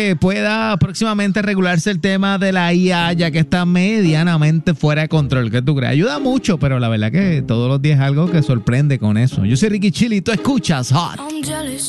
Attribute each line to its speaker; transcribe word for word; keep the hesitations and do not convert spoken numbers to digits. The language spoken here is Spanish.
Speaker 1: que pueda próximamente regularse el tema de la I A, ya que está medianamente fuera de control. ¿Qué tú crees? Ayuda mucho, pero la verdad que todos los días es algo que sorprende con eso. Yo soy Ricky Chili y tú escuchas Hot.